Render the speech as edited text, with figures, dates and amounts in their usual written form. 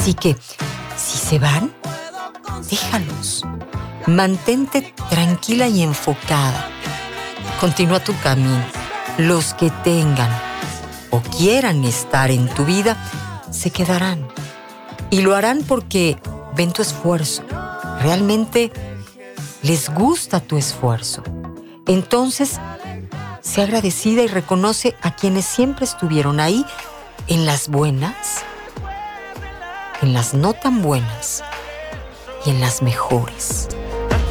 Así que, si se van, déjalos. Mantente tranquila y enfocada. Continúa tu camino. Los que tengan o quieran estar en tu vida, se quedarán. Y lo harán porque ven tu esfuerzo. Realmente les gusta tu esfuerzo. Entonces, sé agradecida y reconoce a quienes siempre estuvieron ahí, en las buenas, en las no tan buenas y en las mejores.